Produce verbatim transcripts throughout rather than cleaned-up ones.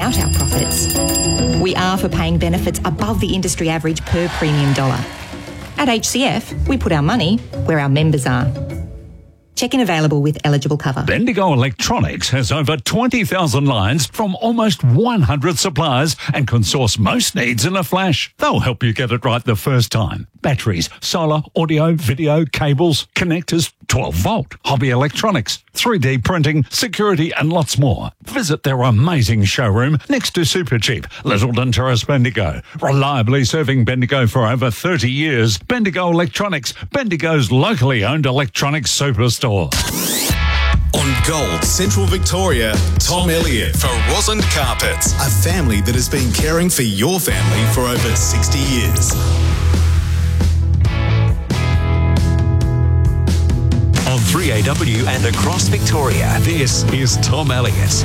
out our profits. We are for paying benefits above the industry average per premium dollar. At H C F, we put our money where our members are. Check-in available with eligible cover. Bendigo Electronics has over twenty thousand lines from almost one hundred suppliers and can source most needs in a flash. They'll help you get it right the first time. Batteries, solar, audio, video, cables, connectors, twelve volt, hobby electronics, three D printing, security and lots more. Visit their amazing showroom next to Supercheap, Littleton Terrace, Bendigo. Reliably serving Bendigo for over thirty years. Bendigo Electronics, Bendigo's locally owned electronics superstore. On Gold Central Victoria, Tom Elliott for Rosin Carpets, a family that has been caring for your family for over sixty years. On three A W and across Victoria, this is Tom Elliott.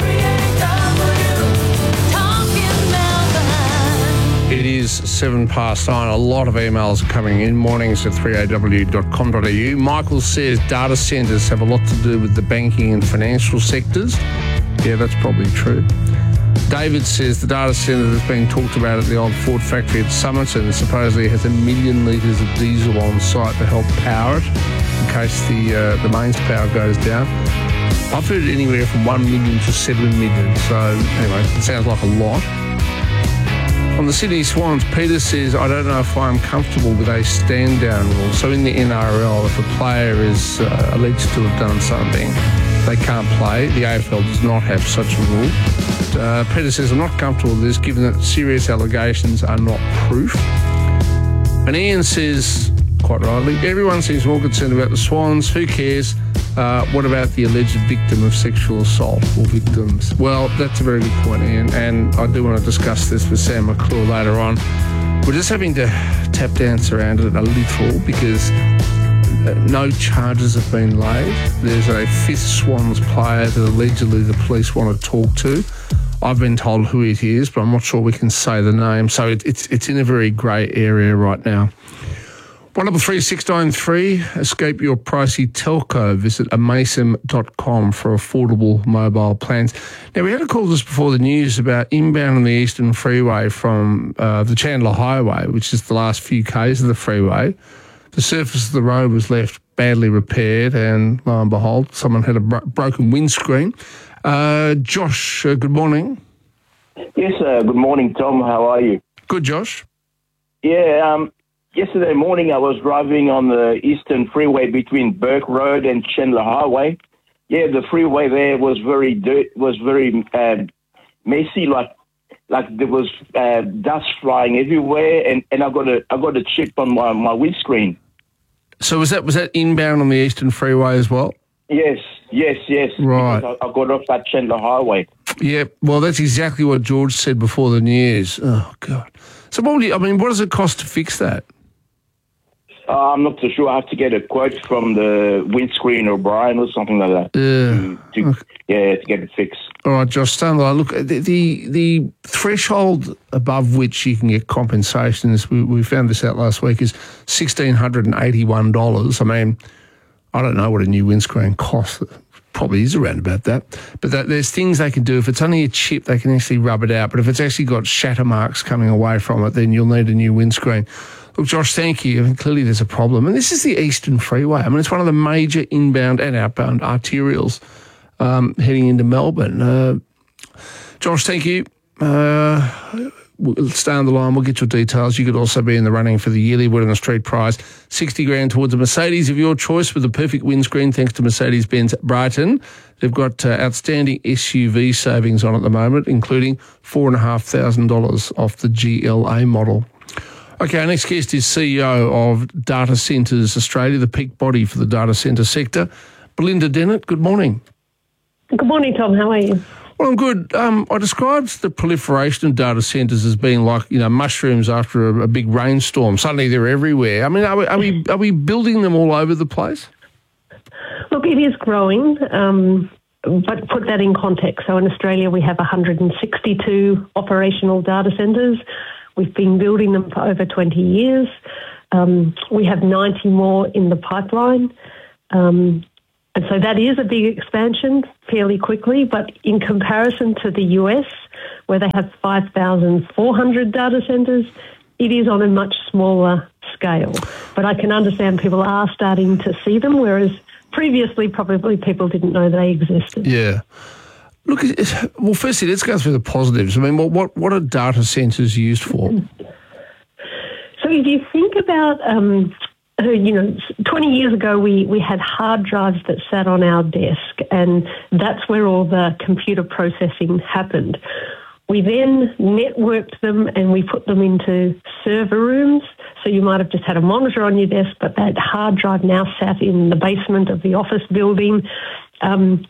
It is seven past nine. A lot of emails are coming in. Mornings at three a w dot com dot a u. Michael says data centres have a lot to do with the banking and financial sectors. Yeah, that's probably true. David says the data centre that's being talked about at the old Ford factory at Somerton supposedly has a million litres of diesel on site to help power it in case the uh, the mains power goes down. I've heard anywhere from one million to seven million. So anyway, it sounds like a lot. On the Sydney Swans, Peter says, I don't know if I'm comfortable with a stand-down rule. So in the N R L, if a player is uh, alleged to have done something, they can't play. The A F L does not have such a rule. Uh, Peter says, I'm not comfortable with this, given that serious allegations are not proof. And Ian says, quite rightly, everyone seems more concerned about the Swans. Who cares? Uh, what about the alleged victim of sexual assault or victims? Well, that's a very good point, Ian, and I do want to discuss this with Sam McClure later on. We're just having to tap dance around it a little because uh, no charges have been laid. There's a fifth Swans player that allegedly the police want to talk to. I've been told who it is, but I'm not sure we can say the name, so it, it's it's in a very grey area right now. one double three six nine three, escape your pricey telco. Visit amasem dot com for affordable mobile plans. Now, we had a call just before the news about inbound on the Eastern Freeway from uh, the Chandler Highway, which is the last few k's of the freeway. The surface of the road was left badly repaired, and lo and behold, someone had a bro- broken windscreen. Uh, Josh, uh, good morning. Yes, uh, good morning, Tom. How are you? Good, Josh. Yeah, um... yesterday morning, I was driving on the Eastern Freeway between Burke Road and Chandler Highway. Yeah, the freeway there was very dirt, was very uh, messy, like like there was uh, dust flying everywhere, and, and I got a I got a chip on my, my windscreen. So was that was that inbound on the Eastern Freeway as well? Yes, yes, yes. Right. I, I got off that Chandler Highway. Yeah, well, that's exactly what George said before the news. Oh God. So what would you, I mean, what does it cost to fix that? Uh, I'm not so sure. I have to get a quote from the windscreen or Brian or something like that. Uh, to, to, okay. Yeah, to get it fixed. All right, Josh, stand by. Look, the, the the threshold above which you can get compensation, is, we, we found this out last week, is one thousand six hundred eighty-one dollars. I mean, I don't know what a new windscreen costs. Probably is around about that. But that, there's things they can do. If it's only a chip, they can actually rub it out. But if it's actually got shatter marks coming away from it, then you'll need a new windscreen. Look, Josh, thank you. I mean, clearly there's a problem. And this is the Eastern Freeway. I mean, it's one of the major inbound and outbound arterials um, heading into Melbourne. Uh, Josh, thank you. Uh, we'll stay on the line. We'll get your details. You could also be in the running for the yearly Word on the Street prize. sixty grand towards a Mercedes of your choice with the perfect windscreen thanks to Mercedes-Benz Brighton. They've got uh, outstanding S U V savings on at the moment, including four thousand five hundred dollars off the G L A model. Okay, our next guest is C E O of Data Centres Australia, the peak body for the data centre sector. Belinda Dennett, good morning. Good morning, Tom. How are you? Well, I'm good. Um, I described the proliferation of data centres as being like, you know, mushrooms after a, a big rainstorm. Suddenly they're everywhere. I mean, are we, are we are we building them all over the place? Look, it is growing, um, but put that in context. So in Australia, we have one hundred sixty-two operational data centres. We've been building them for over twenty years. Um, we have ninety more in the pipeline. Um, and so that is a big expansion fairly quickly, but in comparison to the U S, where they have five thousand four hundred data centres. It is on a much smaller scale. But I can understand people are starting to see them, whereas previously probably people didn't know they existed. Yeah. Look, well, firstly, let's go through the positives. I mean, what what, what are data centres used for? So if you think about, um, you know, twenty years ago we, we had hard drives that sat on our desk, and that's where all the computer processing happened. We then networked them and we put them into server rooms. So you might have just had a monitor on your desk, but that hard drive now sat in the basement of the office building. Um,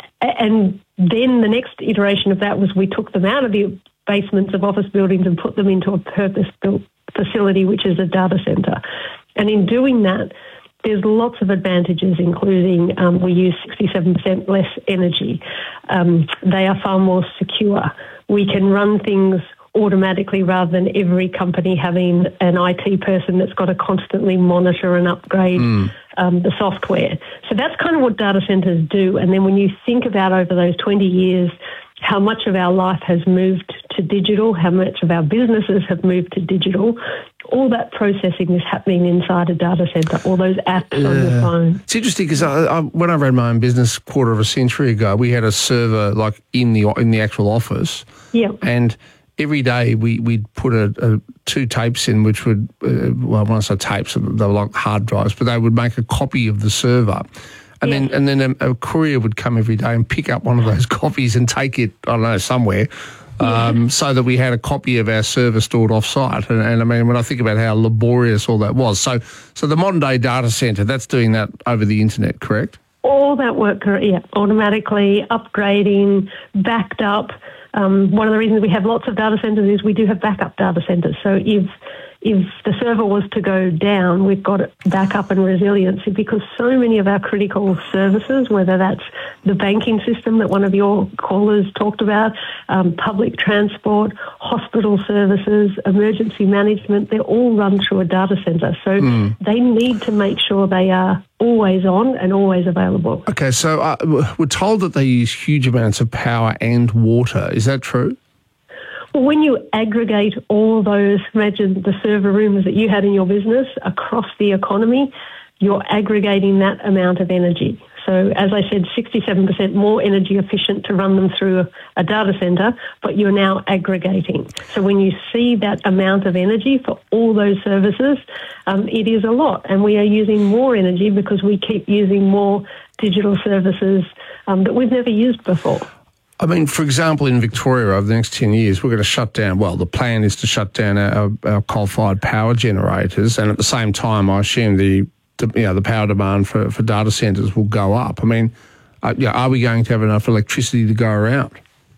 and then the next iteration of that was we took them out of the basements of office buildings and put them into a purpose-built facility, which is a data centre. And in doing that, there's lots of advantages, including um, we use sixty-seven percent less energy. Um, they are far more secure. We can run things automatically rather than every company having an I T person that's got to constantly monitor and upgrade mm. um, the software. So that's kind of what data centres do. And then when you think about over those twenty years, how much of our life has moved to digital, how much of our businesses have moved to digital, all that processing is happening inside a data centre, all those apps yeah. on the phone. It's interesting because I, I, when I ran my own business a quarter of a century ago, we had a server like in the in the actual office. Yeah. And every day we, we'd put a, a two tapes in, which would, uh, well, when I say tapes, they were like hard drives, but they would make a copy of the server. And yeah. then and then a, a courier would come every day and pick up one of those copies and take it, I don't know, somewhere, um, yeah. so that we had a copy of our server stored off-site. And, and I mean, when I think about how laborious all that was. So so the modern-day data centre, that's doing that over the internet, correct? All that work, yeah, automatically, upgrading, backed up. Um, one of the reasons we have lots of data centres is we do have backup data centres. So if if the server was to go down, we've got backup and resiliency because so many of our critical services, whether that's the banking system that one of your callers talked about, um, public transport, hospital services, emergency management, they're all run through a data centre. So mm. they need to make sure they are always on and always available. Okay, so uh, we're told that they use huge amounts of power and water. Is that true? Well, when you aggregate all those, imagine the server rooms that you had in your business across the economy, you're aggregating that amount of energy. So as I said, sixty-seven percent more energy efficient to run them through a, a data centre, but you're now aggregating. So when you see that amount of energy for all those services, um, it is a lot. And we are using more energy because we keep using more digital services um, that we've never used before. I mean, for example, in Victoria over the next ten years, we're going to shut down, well, the plan is to shut down our, our coal-fired power generators, and at the same time, I assume the, the you know, the power demand for, for data centres will go up. I mean, uh, yeah, are we going to have enough electricity to go around?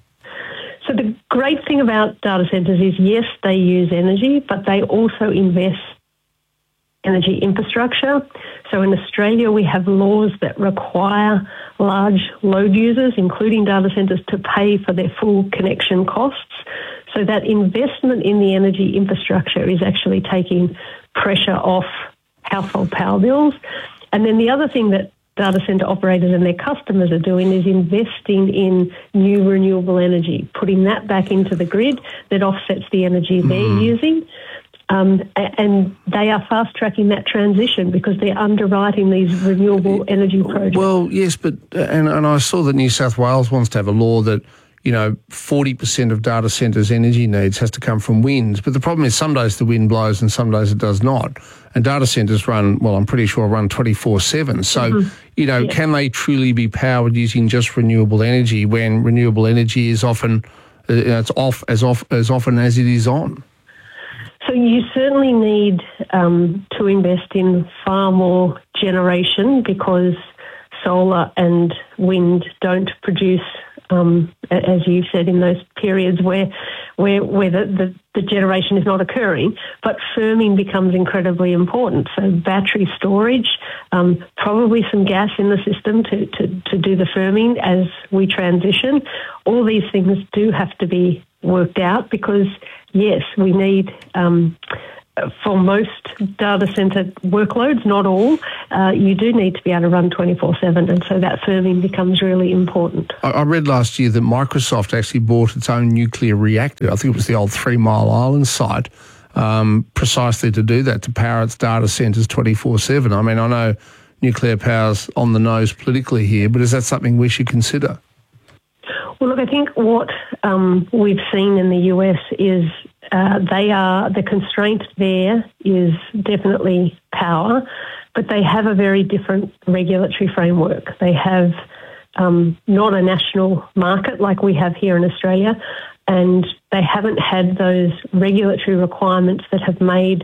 So the great thing about data centres is, yes, they use energy, but they also invest energy infrastructure. So in Australia, we have laws that require large load users, including data centres, to pay for their full connection costs. So that investment in the energy infrastructure is actually taking pressure off household power bills. And then the other thing that data centre operators and their customers are doing is investing in new renewable energy, putting that back into the grid that offsets the energy they're mm. using. Um, and they are fast-tracking that transition because they're underwriting these renewable energy projects. Well, yes, but and, and I saw that New South Wales wants to have a law that, you know, forty percent of data centres' energy needs has to come from wind. But the problem is some days the wind blows and some days it does not. And data centres run, well, I'm pretty sure run twenty-four seven. So, mm-hmm. you know, yeah. can they truly be powered using just renewable energy when renewable energy is often, uh, it's off as, off as often as it is on? So you certainly need um, to invest in far more generation because solar and wind don't produce, um, as you said, in those periods where where, where the, the, the generation is not occurring. But firming becomes incredibly important. So battery storage, um, probably some gas in the system to, to, to do the firming as we transition. All these things do have to be worked out because, yes, we need um, for most data centre workloads, not all, uh, you do need to be able to run twenty-four seven, and so that firming becomes really important. I, I read last year that Microsoft actually bought its own nuclear reactor. I think it was the old Three Mile Island site, um, precisely to do that, to power its data centres twenty-four seven. I mean, I know nuclear power's on the nose politically here, but is that something we should consider? Well, look, I think what um, we've seen in the U S is uh, they are, the constraint there is definitely power, but they have a very different regulatory framework. They have um, not a national market like we have here in Australia, and they haven't had those regulatory requirements that have made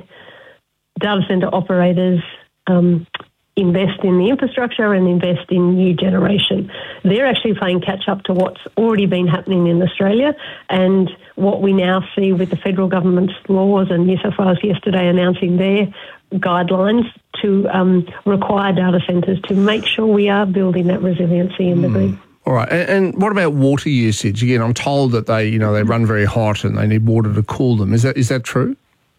data centre operators um, invest in the infrastructure and invest in new generation. They're actually playing catch up to what's already been happening in Australia, and what we now see with the federal government's laws, and New South Wales yesterday announcing their guidelines to um, require data centres to make sure we are building that resiliency in the grid. All right, and, and what about water usage? Again, I'm told that they, you know, they run very hot and they need water to cool them. Is that is that true?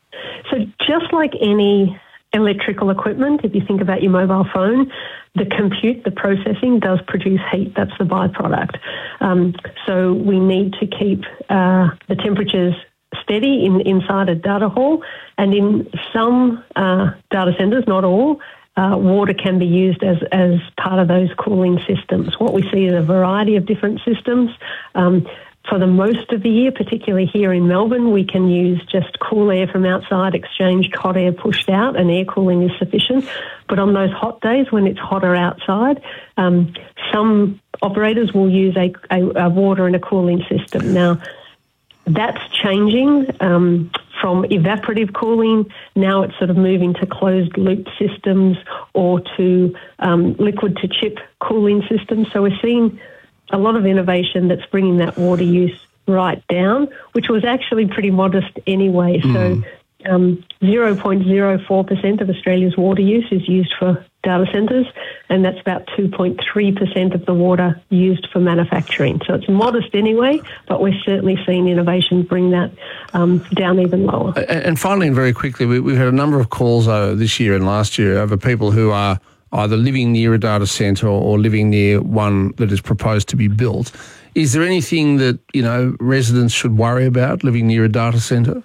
So just like any electrical equipment, if you think about your mobile phone, the compute, the processing does produce heat. That's the byproduct. Um, so we need to keep uh, the temperatures steady in, inside a data hall, and in some uh, data centres, not all, uh, water can be used as, as part of those cooling systems. What we see is a variety of different systems. Um, For the most of the year, particularly here in Melbourne, we can use just cool air from outside, exchanged hot air pushed out, and air cooling is sufficient. But on those hot days when it's hotter outside, um, some operators will use a, a, a water and a cooling system. Now, that's changing um, from evaporative cooling. Now it's sort of moving to closed loop systems or to um, liquid to chip cooling systems. So we're seeing a lot of innovation that's bringing that water use right down, which was actually pretty modest anyway. Mm. So um, zero point zero four percent of Australia's water use is used for data centres, and that's about two point three percent of the water used for manufacturing. So it's modest anyway, but we're certainly seeing innovation bring that um, down even lower. And finally, and very quickly, we, we've had a number of calls uh, this year and last year over people who are either living near a data centre or, or living near one that is proposed to be built. Is there anything that, you know, residents should worry about living near a data centre?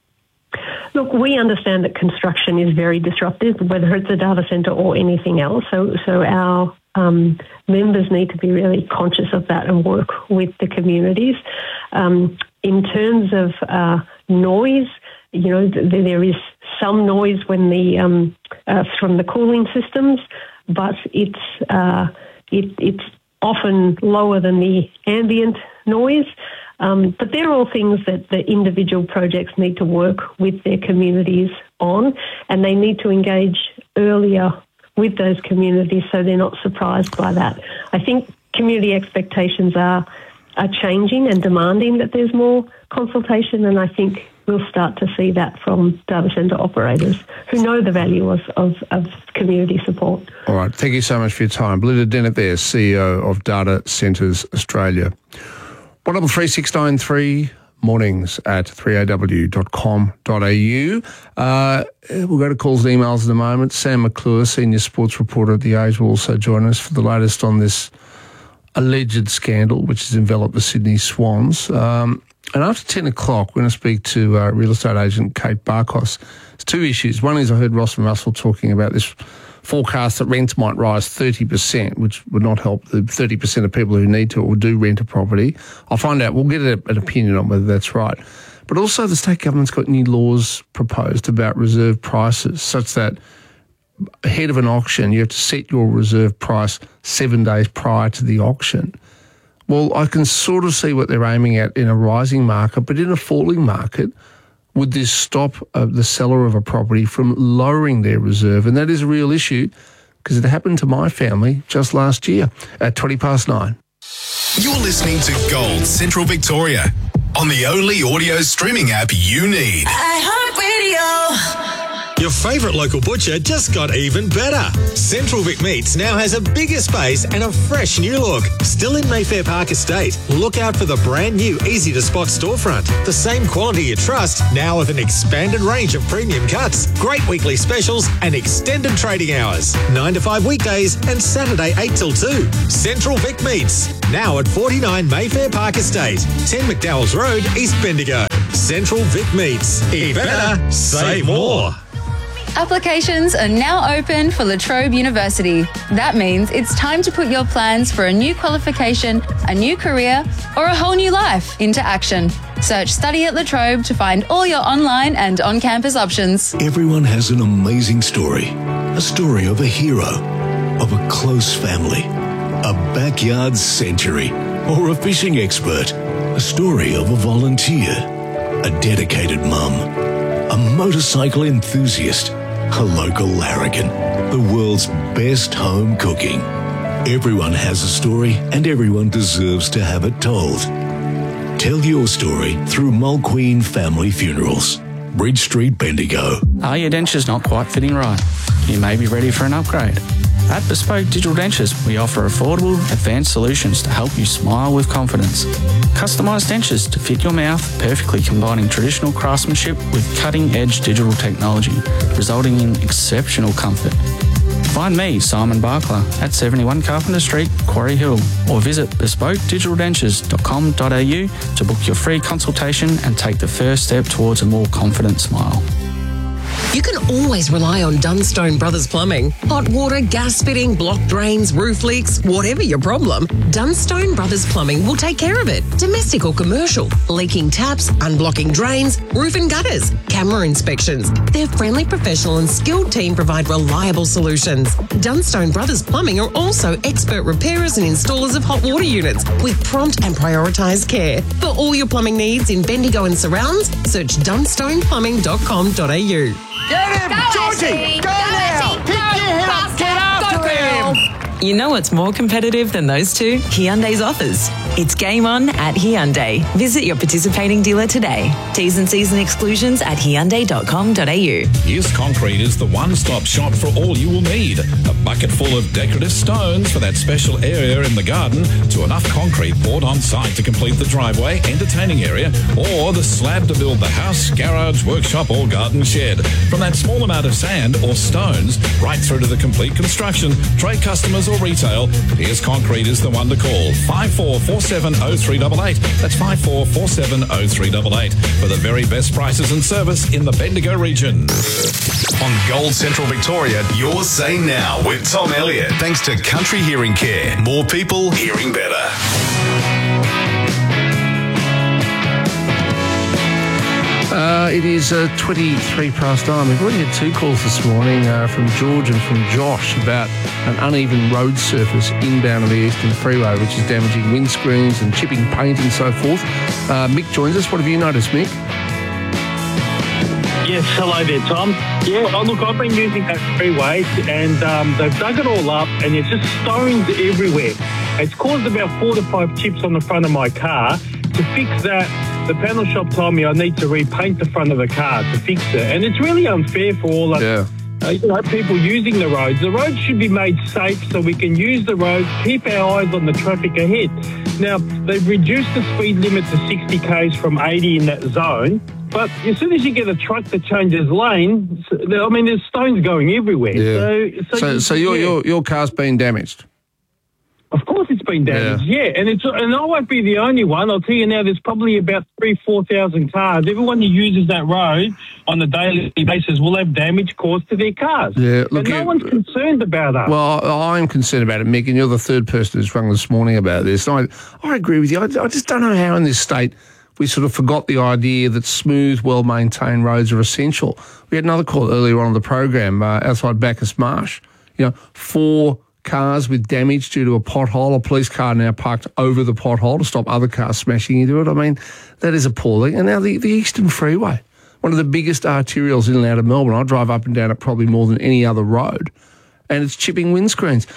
Look, we understand that construction is very disruptive, whether it's a data centre or anything else. So, so our um, members need to be really conscious of that and work with the communities. Um, in terms of uh, noise, you know, th- there is some noise when the um, uh, from the cooling systems, but it's uh, it, it's often lower than the ambient noise. Um, but they're all things that the individual projects need to work with their communities on, and they need to engage earlier with those communities so they're not surprised by that. I think community expectations are are changing and demanding that there's more consultation, and I think we'll start to see that from data centre operators who know the value of, of, of community support. All right, thank you so much for your time. Belinda Dennett there, C E O of Data Centres Australia. one double three six nine three mornings at three a w dot com dot a u. Uh, we'll go to calls and emails in a moment. Sam McClure, senior sports reporter at The Age, will also join us for the latest on this alleged scandal which has enveloped the Sydney Swans. Um, and after ten o'clock, we're going to speak to uh, real estate agent Kate Barkos. There's two issues. One is I heard Ross and Russell talking about this forecast that rents might rise thirty percent, which would not help the thirty percent of people who need to or do rent a property. I'll find out. We'll get a, an opinion on whether that's right. But also the state government's got new laws proposed about reserve prices, such that ahead of an auction, you have to set your reserve price seven days prior to the auction. Well, I can sort of see what they're aiming at in a rising market, but in a falling market, would this stop uh, the seller of a property from lowering their reserve? And that is a real issue because it happened to my family just last year at twenty past nine. You're listening to Gold Central Victoria on the only audio streaming app you need. iHeartRadio. Your favourite local butcher just got even better. Central Vic Meats now has a bigger space and a fresh new look. Still in Mayfair Park Estate. Look out for the brand new, easy-to-spot storefront. The same quality you trust, now with an expanded range of premium cuts, great weekly specials and extended trading hours. nine to five weekdays and Saturday eight till two. Central Vic Meats, now at forty-nine Mayfair Park Estate, ten McDowell's Road, East Bendigo. Central Vic Meats. Eat better, save more. Applications are now open for La Trobe University. That means it's time to put your plans for a new qualification, a new career, or a whole new life into action. Search Study at La Trobe to find all your online and on-campus options. Everyone has an amazing story. A story of a hero, of a close family, a backyard century, or a fishing expert. A story of a volunteer, a dedicated mum, a motorcycle enthusiast, a local larrikin, the world's best home cooking. Everyone has a story and everyone deserves to have it told. Tell your story through Mulqueen Family Funerals, Bridge Street, Bendigo. Are your dentures not quite fitting right? You may be ready for an upgrade. At Bespoke Digital Dentures, we offer affordable, advanced solutions to help you smile with confidence. Customised dentures to fit your mouth, perfectly combining traditional craftsmanship with cutting-edge digital technology, resulting in exceptional comfort. Find me, Simon Barkler, at seventy-one Carpenter Street, Quarry Hill, or visit bespoke digital dentures dot com dot a u to book your free consultation and take the first step towards a more confident smile. You can always rely on Dunstone Brothers Plumbing. Hot water, gas fitting, block drains, roof leaks, whatever your problem, Dunstone Brothers Plumbing will take care of it. Domestic or commercial, leaking taps, unblocking drains, roof and gutters, camera inspections. Their friendly, professional and skilled team provide reliable solutions. Dunstone Brothers Plumbing are also expert repairers and installers of hot water units with prompt and prioritised care. For all your plumbing needs in Bendigo and surrounds, search dunstone plumbing dot com dot a u. Get him! Go, Georgie! Ashley! Go, Go, now! Ashley! Pick Go, your head up! faster! Get after Go, him! girl! You know what's more competitive than those two? Hyundai's offers. It's game on at Hyundai. Visit your participating dealer today. T's and C's and exclusions at hyundai dot com dot a u. Here's Concrete is the one-stop shop for all you will need. A bucket full of decorative stones for that special area in the garden, to enough concrete poured on site to complete the driveway, entertaining area, or the slab to build the house, garage, workshop or garden shed. From that small amount of sand or stones right through to the complete construction, trade customers or retail, Here's Concrete is the one to call. five four four seven oh three eight eight. That's five four four seven oh three eight eight for the very best prices and service in the Bendigo region. On Gold Central Victoria, your say now with Tom Elliott. Thanks to Country Hearing Care. More people hearing better. Uh, it is uh, twenty-three past nine. We've already had two calls this morning uh, from George and from Josh about an uneven road surface inbound of the Eastern Freeway, which is damaging windscreens and chipping paint and so forth. Uh, Mick joins us. What have you noticed, Mick? Yes, hello there, Tom. Yeah, oh, look, I've been using that freeway and um, they've dug it all up and there's just stones everywhere. It's caused about four to five chips on the front of my car. To fix that, the panel shop told me I need to repaint the front of the car to fix it. And it's really unfair for all the yeah. uh, you know, people using the roads. The roads should be made safe so we can use the roads, keep our eyes on the traffic ahead. Now, they've reduced the speed limit to sixty kays from eighty in that zone. But as soon as you get a truck that changes lane, I mean, there's stones going everywhere. Yeah. So, so, So, you, so your, yeah. your your car's been damaged? Of course it's been damaged, yeah. yeah. And it's and I won't be the only one. I'll tell you now, there's probably about three, four thousand cars. Everyone who uses that road on a daily basis will have damage caused to their cars. Yeah, look, and no yeah, one's concerned about that. Well, I, I'm concerned about it, Mick, and you're the third person who's rung this morning about this. I, I agree with you. I, I just don't know how in this state we sort of forgot the idea that smooth, well-maintained roads are essential. We had another call earlier on in the program uh, outside Bacchus Marsh. You know, four cars with damage due to a pothole, a police car now parked over the pothole to stop other cars smashing into it. I mean, that is appalling. And now the, the Eastern Freeway, one of the biggest arterials in and out of Melbourne. I drive up and down it probably more than any other road, and it's chipping windscreens.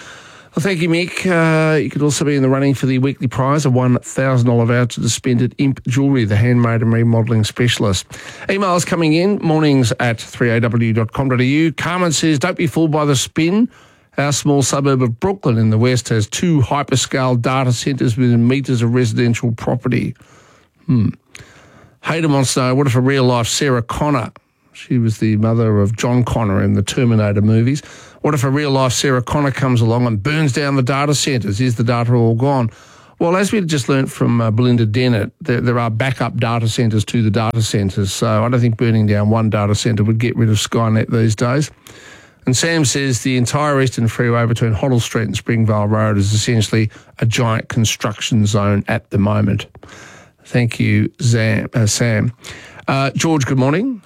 Well, thank you, Mick. Uh, you could also be in the running for the weekly prize, a one thousand dollars voucher to spend at Imp Jewellery, the handmade and remodelling specialist. Emails coming in, mornings at three a w dot com dot a u. Carmen says, don't be fooled by the spin. Our small suburb of Brooklyn in the west has two hyperscale data centres within metres of residential property. Hmm. Hayden wants to know, what if a real-life Sarah Connor, she was the mother of John Connor in the Terminator movies, what if a real-life Sarah Connor comes along and burns down the data centres? Is the data all gone? Well, as we just learnt from uh, Belinda Dennett, there, there are backup data centres to the data centres, so I don't think burning down one data centre would get rid of Skynet these days. And Sam says the entire Eastern Freeway between Hoddle Street and Springvale Road is essentially a giant construction zone at the moment. Thank you, Zam, uh, Sam. Uh, George, good morning.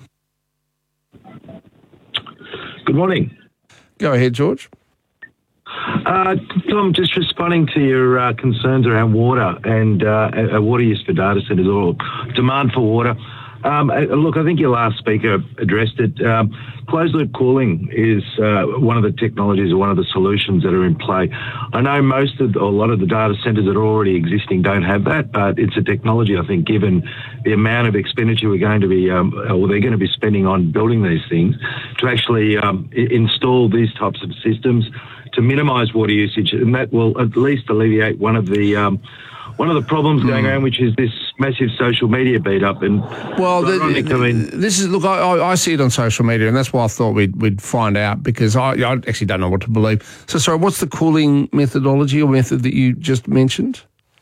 Good morning. Go ahead, George. Uh, Tom, just responding to your uh, concerns around water and uh, water use for data centres or demand for water. Um, look, I think your last speaker addressed it. Um, closed-loop cooling is uh, one of the technologies or one of the solutions that are in play. I know most of, or a lot of the data centres that are already existing don't have that, but it's a technology, I think, given the amount of expenditure we're going to be, um, or they're going to be spending on building these things, to actually um, I- install these types of systems to minimise water usage, and that will at least alleviate one of the um, one of the problems mm. going around, which is this massive social media beat up. And well, the, the, I mean, this is look. I, I see it on social media, and that's why I thought we'd we'd find out, because I, I actually don't know what to believe. So, sorry, what's the cooling methodology or method that you just mentioned?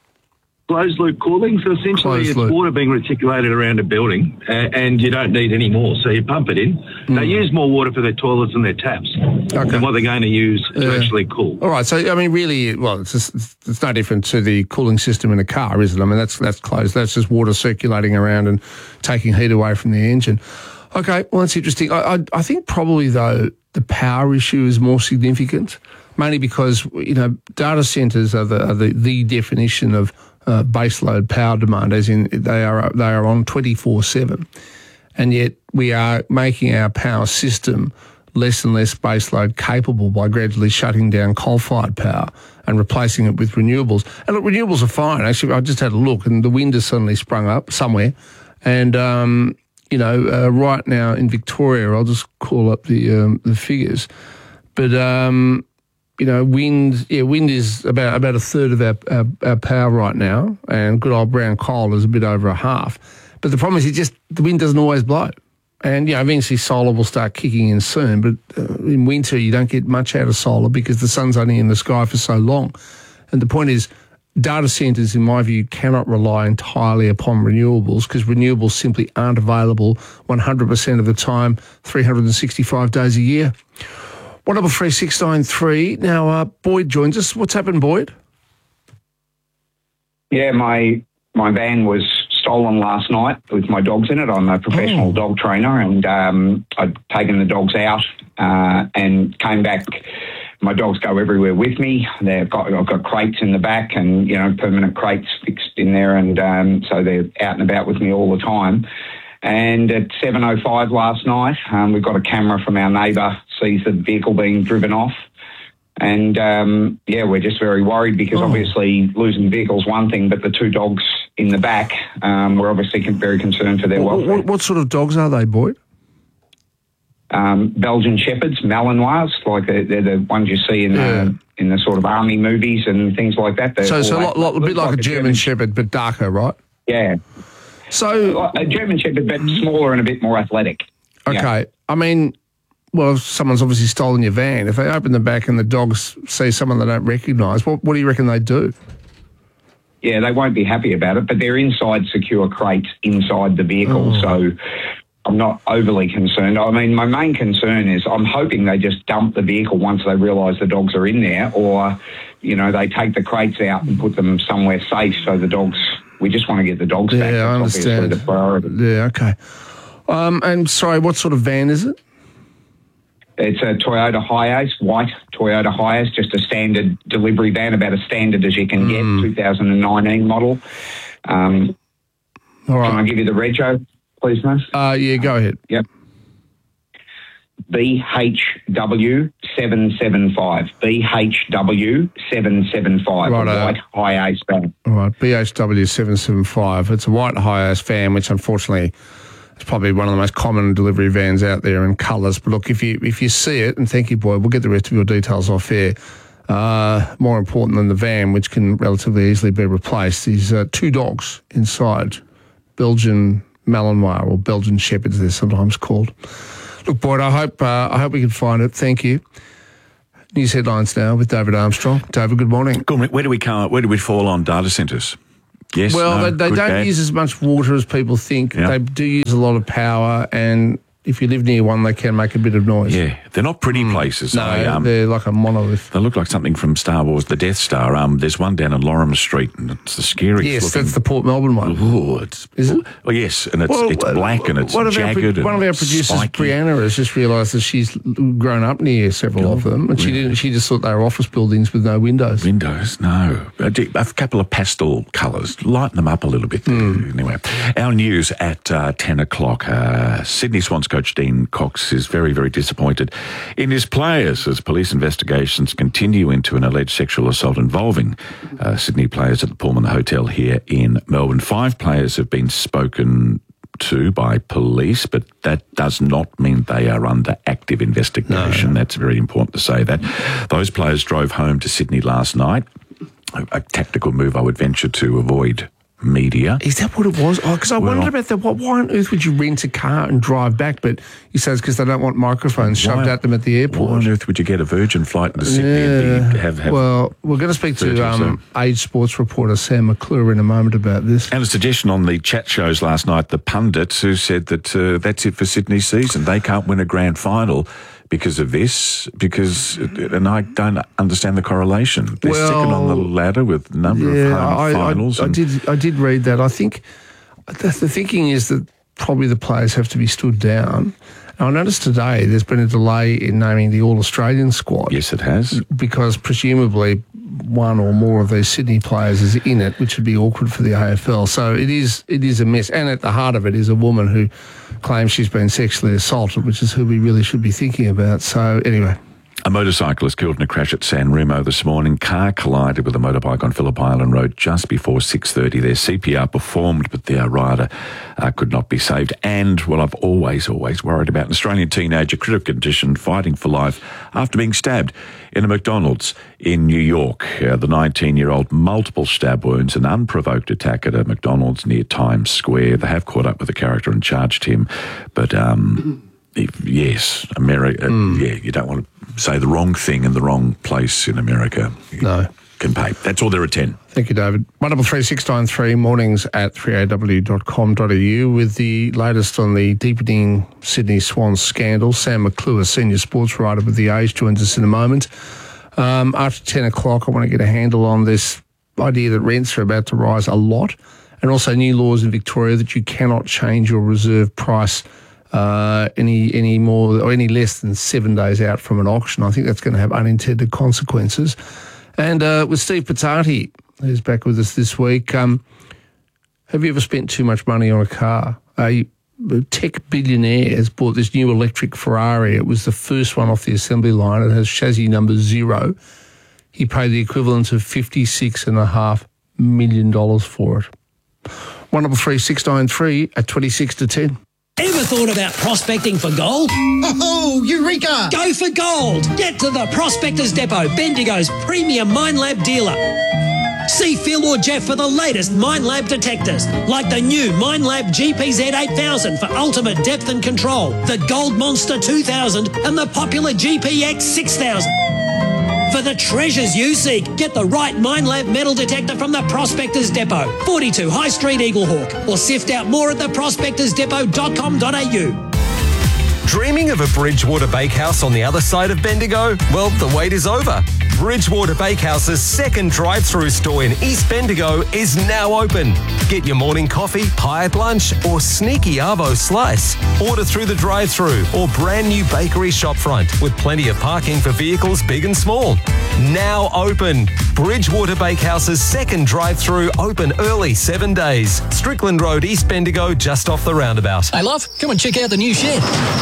Closed loop cooling. So essentially, Closed it's loop. water being reticulated around a building, and, and you don't need any more. So you pump it in. Mm. They use more water for their toilets and their taps okay. than what they're going to use to uh, actually cool. All right. So I mean, really, well, it's just, it's no different to the cooling system in a car, is it? I mean, that's that's closed. That's just water circulating around and taking heat away from the engine. Okay. Well, that's interesting. I I, I think probably though the power issue is more significant, mainly because you know data centres are the are the, the definition of Uh, baseload power demand, as in they are they are on twenty-four seven, and yet we are making our power system less and less baseload capable by gradually shutting down coal-fired power and replacing it with renewables. And look, renewables are fine. Actually, I just had a look, and the wind has suddenly sprung up somewhere. And um, you know, uh, right now in Victoria, I'll just call up the um, the figures, but. Um, You know, wind. Yeah, wind is about about a third of our, our, our power right now, and good old brown coal is a bit over a half. But the problem is, it just the wind doesn't always blow, and you know, eventually solar will start kicking in soon. But uh, in winter, you don't get much out of solar because the sun's only in the sky for so long. And the point is, data centres, in my view, cannot rely entirely upon renewables because renewables simply aren't available one hundred percent of the time, three hundred sixty-five days a year. One double three six nine three. Now, uh, Boyd joins us. What's happened, Boyd? Yeah, my my van was stolen last night with my dogs in it. I'm a professional oh. dog trainer, and um, I'd taken the dogs out uh, and came back. My dogs go everywhere with me. They've got I've got crates in the back, and you know, permanent crates fixed in there, and um, so they're out and about with me all the time. And at seven oh five last night, um, we got a camera from our neighbour, sees the vehicle being driven off. And, um, yeah, we're just very worried because oh. obviously losing vehicles one thing, but the two dogs in the back, um, we're obviously very concerned for their what, welfare. What, what sort of dogs are they, Boyd? Um, Belgian Shepherds, Malinois, like they're, they're the ones you see in, yeah. the, in the sort of army movies and things like that. They're so it's so a, lot, lot, a bit like, like a German, German Shepherd, but darker, right? Yeah. So a German Shepherd, but smaller and a bit more athletic. Okay. Yeah. I mean, well, if someone's obviously stolen your van, if they open the back and the dogs see someone they don't recognise, what, what do you reckon they do? Yeah, they won't be happy about it, but they're inside secure crates inside the vehicle, oh. so I'm not overly concerned. I mean, my main concern is I'm hoping they just dump the vehicle once they realise the dogs are in there, or, you know, they take the crates out and put them somewhere safe so the dogs... We just want to get the dogs yeah, back. That's I understand. obviously the priority. Yeah, okay. Um, and sorry, what sort of van is it? It's a Toyota Hiace, white Toyota Hiace, just a standard delivery van, about as standard as you can mm. get, two thousand nineteen model. Um, All right. Can I give you the rego, please, Miss? Uh, yeah, go ahead. Yep. B H W seven seven five. B H W seven seven five. Right, a uh, white high-ace van. All right, B H W seven seven five. It's a white high-ace van, which unfortunately is probably one of the most common delivery vans out there in colours. But look, if you if you see it, and thank you, Boyd, we'll get the rest of your details off air. Uh, more important than the van, which can relatively easily be replaced, is uh, two dogs inside, Belgian Malinois, or Belgian Shepherds they're sometimes called. Look, Boyd, I hope uh, I hope we can find it. Thank you. News headlines now with David Armstrong. David, good morning. Good morning. Where do we come, where do we fall on data centres? Yes, well, no, they, they good, don't bad? use as much water as people think. Yeah. They do use a lot of power, and if you live near one, they can make a bit of noise. Yeah, they're not pretty places. No, they, um, they're like a monolith. They look like something from Star Wars, the Death Star. Um, there's one down in Lorimer Street, and it's the scariest Yes, looking. that's the Port Melbourne one. Ooh, it's, Is it? Oh, yes, and it's, Well, it's black and it's one of jagged our, and One of our producers, spiky. Brianna, has just realised that she's grown up near several of them, and she didn't. She just thought they were office buildings with no windows. Windows, no. A, d- a couple of pastel colours. Lighten them up a little bit. Hmm. Anyway, our news at uh, ten o'clock. Uh, Sydney Swans coach Dean Cox is very, very disappointed in his players as police investigations continue into an alleged sexual assault involving uh, Sydney players at the Pullman Hotel here in Melbourne. Five players have been spoken to by police, but that does not mean they are under active investigation. No. That's very important to say that. Those players drove home to Sydney last night, a, a tactical move I would venture to avoid media. Is that what it was? Oh, because I Well, wondered about that. What, why on earth would you rent a car and drive back? But you say it's because they don't want microphones shoved Why- at them at the airport. Why on earth would you get a Virgin flight into Sydney Yeah. and be, have, have well, we're going to speak thirty to or so? um, Age Sports reporter Sam McClure in a moment about this. And a suggestion on the chat shows last night, the pundits who said that uh, that's it for Sydney's season. They can't win a grand final because of this, because, and I don't understand the correlation. They're Well, second on the ladder with a number yeah, of home I, finals. I, I and- did. I did read that. I think the, the thinking is that probably the players have to be stood down. Now, I noticed today there's been a delay in naming the All-Australian squad. Yes, it has. Because presumably one or more of these Sydney players is in it, which would be awkward for the A F L. So it is it is a mess. And at the heart of it is a woman who claims she's been sexually assaulted, which is who we really should be thinking about. So anyway. A motorcyclist killed in a crash at San Remo this morning. Car collided with a motorbike on Phillip Island Road just before six thirty. Their C P R performed, but their rider uh, could not be saved. And, well, I've always, always worried about an Australian teenager, critical condition, fighting for life after being stabbed in a McDonald's in New York. Uh, the nineteen-year-old, multiple stab wounds, an unprovoked attack at a McDonald's near Times Square. They have caught up with the character and charged him, but... um If, yes, America. Mm. Yeah, you don't want to say the wrong thing in the wrong place in America. You No. can pay. That's all there are ten. Thank you, David. one double three six nine three, mornings at three a w dot com dot a u with the latest on the deepening Sydney Swans scandal. Sam McClure, senior sports writer with The Age, joins us in a moment. Um, after ten o'clock, I want to get a handle on this idea that rents are about to rise a lot, and also new laws in Victoria that you cannot change your reserve price Uh, any any more or any less than seven days out from an auction. I think that's going to have unintended consequences. And uh, with Steve Patati, who's back with us this week, um, have you ever spent too much money on a car? A tech billionaire has bought this new electric Ferrari. It was the first one off the assembly line. It has chassis number zero. He paid the equivalent of fifty-six and a half million dollars for it. one double three six nine three at twenty-six to ten. Ever thought about prospecting for gold? Oh, Eureka! Go for gold! Get to the Prospectors Depot, Bendigo's premium Mine Lab dealer. See Phil or Jeff for the latest Mine Lab detectors, like the new Mine Lab G P Z eight thousand for ultimate depth and control, the Gold Monster two thousand and the popular G P X six thousand. For the treasures you seek, get the right Mine Lab metal detector from the Prospectors Depot, forty-two High Street, Eaglehawk, or sift out more at the prospectors depot dot com dot a u. Dreaming of a Bridgewater Bakehouse on the other side of Bendigo? Well, the wait is over. Bridgewater Bakehouse's second drive-through store in East Bendigo is now open. Get your morning coffee, pied lunch, or sneaky arvo slice. Order through the drive-through or brand new bakery shopfront with plenty of parking for vehicles big and small. Now open. Bridgewater Bakehouse's second drive-through open early seven days. Strickland Road, East Bendigo, just off the roundabout. Hey, love, come and check out the new shed.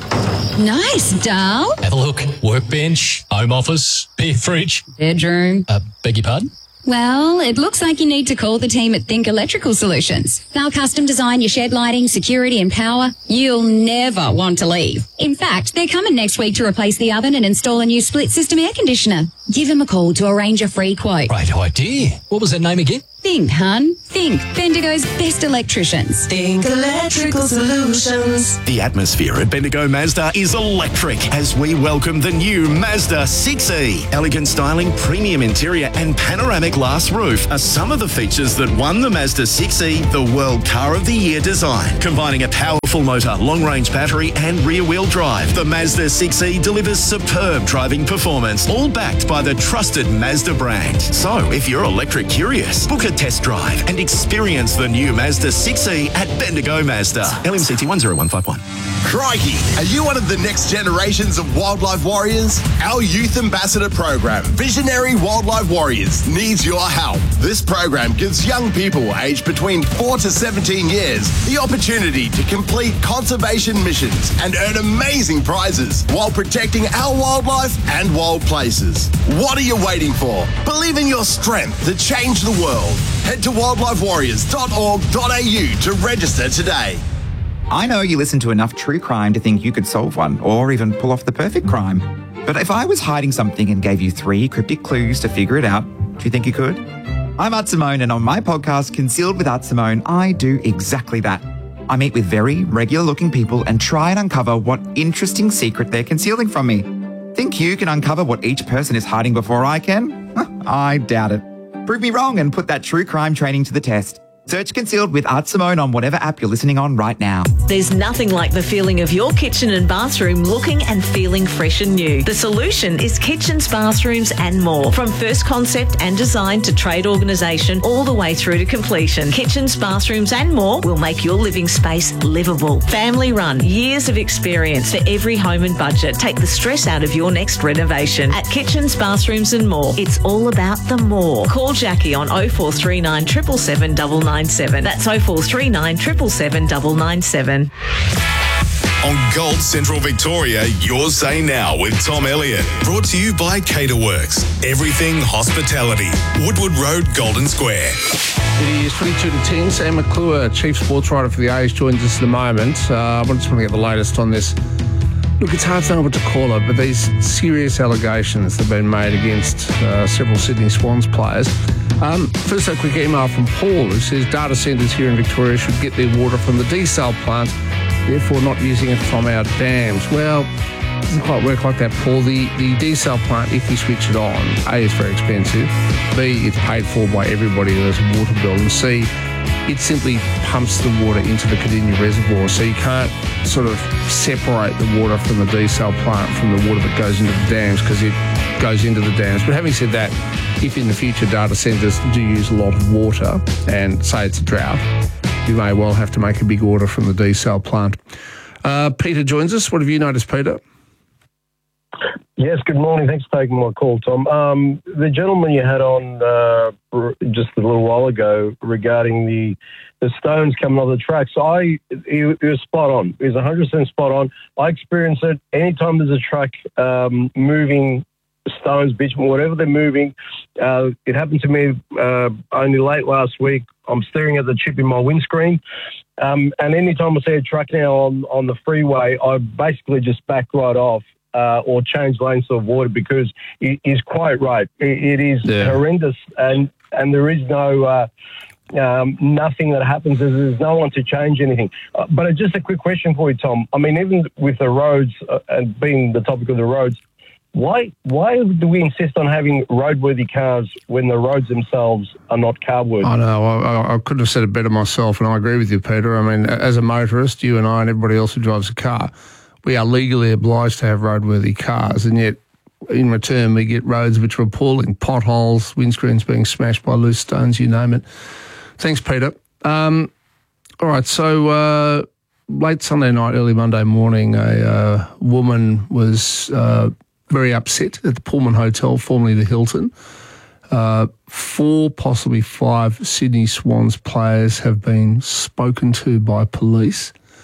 Nice, Dal. Have a look. Workbench, home office, beer fridge. Bedroom. Uh, beg your pardon? Well, it looks like you need to call the team at Think Electrical Solutions. They'll custom design your shed lighting, security and power. You'll never want to leave. In fact, they're coming next week to replace the oven and install a new split system air conditioner. Give them a call to arrange a free quote. Great idea. What was that name again? Think, hun. Think. Bendigo's best electricians. Think Electrical Solutions. The atmosphere at Bendigo Mazda is electric as we welcome the new Mazda six E. Elegant styling, premium interior and panoramic glass roof are some of the features that won the Mazda six E the World Car of the Year design. Combining a powerful motor, long-range battery and rear-wheel drive, the Mazda six E delivers superb driving performance, all backed by the trusted Mazda brand. So, if you're electric curious, book a test drive and experience the new Mazda six E at Bendigo Mazda. L M C T one zero one five one. Crikey, are you one of the next generations of wildlife warriors? Our youth ambassador program, Visionary Wildlife Warriors, needs your help. This program gives young people aged between four to seventeen years the opportunity to complete conservation missions and earn amazing prizes while protecting our wildlife and wild places. What are you waiting for? Believe in your strength to change the world. Head to wildlife warriors dot org dot a u to register today. I know you listen to enough true crime to think you could solve one or even pull off the perfect crime. But if I was hiding something and gave you three cryptic clues to figure it out, do you think you could? I'm Art Simone, and on my podcast, Concealed with Art Simone, I do exactly that. I meet with very regular-looking people and try and uncover what interesting secret they're concealing from me. Think you can uncover what each person is hiding before I can? I doubt it. Prove me wrong and put that true crime training to the test. Search Concealed with Art Simone on whatever app you're listening on right now. There's nothing like the feeling of your kitchen and bathroom looking and feeling fresh and new. The solution is kitchens, bathrooms and more. From first concept and design to trade organisation all the way through to completion. Kitchens, bathrooms and more will make your living space livable. Family run, years of experience for every home and budget. Take the stress out of your next renovation. At Kitchens, Bathrooms and More, it's all about the more. Call Jackie on oh four three nine, seven seven seven, nine nine seven. That's oh four three nine, seven seven seven, nine nine seven. On Gold Central Victoria, your say now with Tom Elliott. Brought to you by Caterworks. Everything hospitality. Woodward Road, Golden Square. It is twenty-two to ten. Sam McClure, Chief Sports Writer for the Age, joins us in a moment. Uh, I just want to get the latest on this. Look, it's hard to know what to call it, but these serious allegations have been made against uh, several Sydney Swans players. Um, first, a quick email from Paul who says data centres here in Victoria should get their water from the desal plant, therefore not using it from our dams. Well, it doesn't quite work like that, Paul. The, the desal plant, if you switch it on, A, it's very expensive, B, it's paid for by everybody who has a water bill, and C, it simply pumps the water into the Cardinia Reservoir, so you can't sort of separate the water from the desal plant from the water that goes into the dams because it goes into the dams. But having said that, if in the future data centres do use a lot of water and say it's a drought, you may well have to make a big order from the desal plant. Uh, Peter joins us. What have you noticed, Peter? Yes, good morning. Thanks for taking my call, Tom. Um, the gentleman you had on uh, just a little while ago regarding the the stones coming off the tracks, I he, he was spot on. He was one hundred percent spot on. I experience it anytime there's a truck um, moving stones, bitumen, whatever they're moving. Uh, it happened to me uh, only late last week. I'm staring at the chip in my windscreen. Um, and anytime I see a truck now on, on the freeway, I basically just back right off. Uh, or change lanes to avoid it because it is quite right. It, it is yeah. horrendous, and and there is no uh, um, nothing that happens. There's no one to change anything. Uh, but just a quick question for you, Tom. I mean, even with the roads uh, and being the topic of the roads, why why do we insist on having roadworthy cars when the roads themselves are not carworthy? I know. I, I couldn't have said it better myself, and I agree with you, Peter. I mean, as a motorist, you and I and everybody else who drives a car, we are legally obliged to have roadworthy cars, and yet in return we get roads which are appalling, potholes, windscreens being smashed by loose stones, you name it. Thanks, Peter. Um, all right, so uh, late Sunday night, early Monday morning, a uh, woman was uh, very upset at the Pullman Hotel, formerly the Hilton. Uh, four, possibly five Sydney Swans players have been spoken to by police.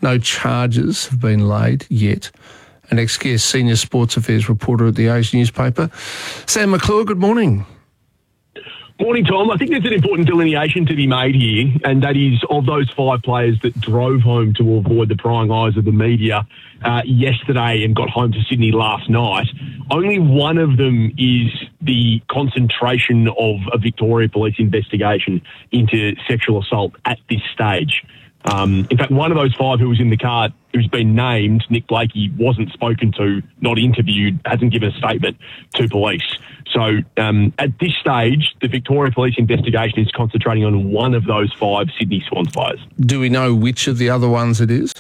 No charges have been laid yet. An ex-guest senior sports affairs reporter at the Age newspaper. Sam McClure, good morning. Morning, Tom. I think there's an important delineation to be made here, and that is of those five players that drove home to avoid the prying eyes of the media uh, yesterday and got home to Sydney last night, only one of them is the concentration of a Victoria Police investigation into sexual assault at this stage. Um, in fact, one of those five who was in the car, who's been named, Nick Blakey, wasn't spoken to, not interviewed, hasn't given a statement to police. So um, at this stage, the Victoria Police investigation is concentrating on one of those five Sydney Swans players. Do we know which of the other ones it is?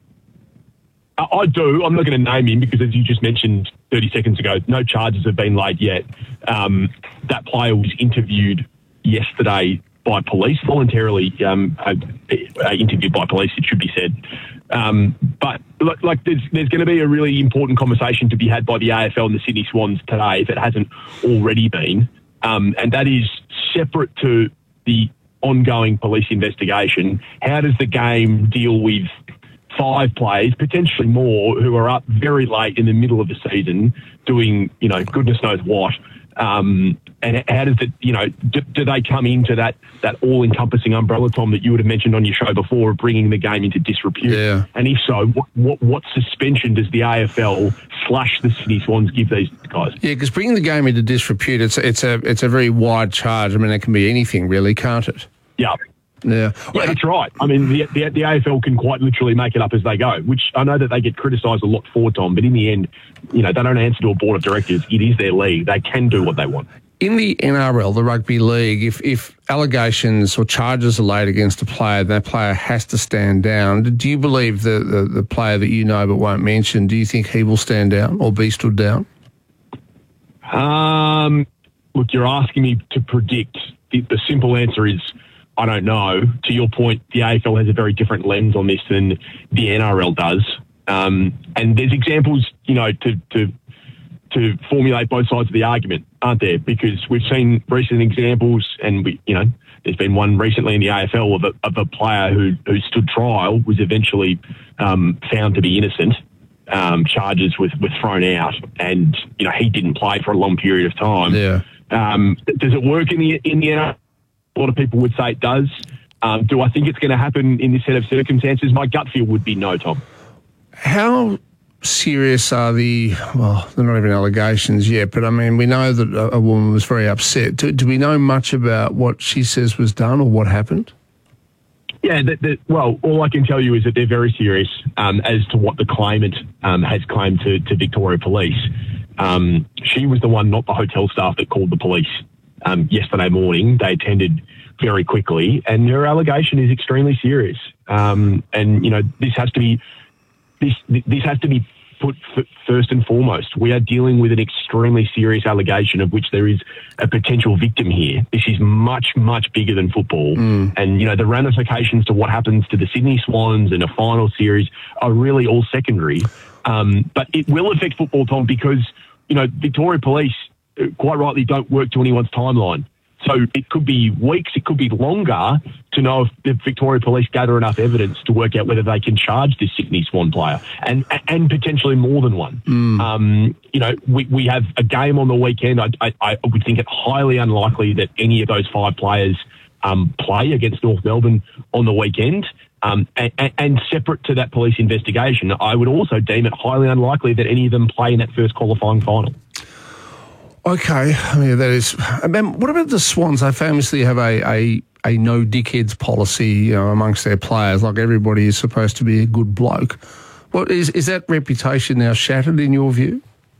I, I do. I'm not going to name him because, as you just mentioned thirty seconds ago, no charges have been laid yet. Um, that player was interviewed yesterday by police, voluntarily um, uh, uh, interviewed by police, it should be said. Um, but look, like there's, there's going to be a really important conversation to be had by the A F L and the Sydney Swans today, if it hasn't already been, um, and that is separate to the ongoing police investigation. How does the game deal with five players, potentially more, who are up very late in the middle of the season doing, you know, goodness knows what? Um, and how does it, you know, do, do they come into that, that all-encompassing umbrella, Tom, that you would have mentioned on your show before, of bringing the game into disrepute? Yeah. And if so, what, what, what suspension does the A F L slash the Sydney Swans give these guys? Yeah, because bringing the game into disrepute, it's, it's, a, it's a very wide charge. I mean, it can be anything, really, can't it? Yeah. Yeah. Yeah, that's right. I mean, the, the the A F L can quite literally make it up as they go, which I know that they get criticised a lot for, Tom, but in the end, you know, they don't answer to a board of directors. It is their league. They can do what they want. In the N R L, the rugby league, if, if allegations or charges are laid against a player, that player has to stand down. Do you believe the, the, the player that you know but won't mention, do you think he will stand down or be stood down? Um, look, you're asking me to predict. The, the simple answer is I don't know. To your point, the A F L has a very different lens on this than the N R L does. Um, and there's examples, you know, to, to to formulate both sides of the argument, aren't there? Because we've seen recent examples, and we, you know, there's been one recently in the A F L of a, of a player who who stood trial, was eventually um, found to be innocent. Um, charges was were thrown out, and you know he didn't play for a long period of time. Yeah. Um, does it work in the in the N R L? A lot of people would say it does. Um, do I think it's going to happen in this set of circumstances? My gut feel would be no, Tom. How serious are the, well, they're not even allegations yet, but I mean, we know that a, a woman was very upset. Do, do we know much about what she says was done or what happened? Yeah, that, that, well, all I can tell you is that they're very serious um, as to what the claimant um, has claimed to, to Victoria Police. Um, she was the one, not the hotel staff, that called the police um, yesterday morning. They attended very quickly, and her allegation is extremely serious. Um, and, you know, this has to be this this has to be put f- first and foremost. We are dealing with an extremely serious allegation of which there is a potential victim here. This is much, much bigger than football. Mm. And, you know, the ramifications to what happens to the Sydney Swans in a final series are really all secondary. Um, but it will affect football, Tom, because, you know, Victoria Police, quite rightly, don't work to anyone's timeline. So it could be weeks, it could be longer to know if the Victoria Police gather enough evidence to work out whether they can charge this Sydney Swan player, and and potentially more than one. Mm. Um, you know, we, we have a game on the weekend. I, I, I would think it highly unlikely that any of those five players um, play against North Melbourne on the weekend. Um, and, and separate to that police investigation, I would also deem it highly unlikely that any of them play in that first qualifying final. Okay, I mean, that is. I mean, what about the Swans? They famously have a, a, a no dickheads policy, you know, amongst their players. Like, everybody is supposed to be a good bloke. What is is that reputation now shattered in your view?